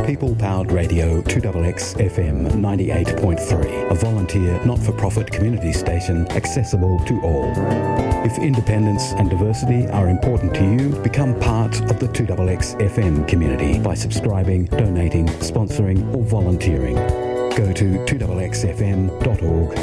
People-powered radio 2XX FM 98.3, a volunteer not-for-profit community station accessible to all. If independence and diversity are important to you, become part of the 2XX FM community by subscribing, donating, sponsoring or volunteering. Go to 2xxfm.org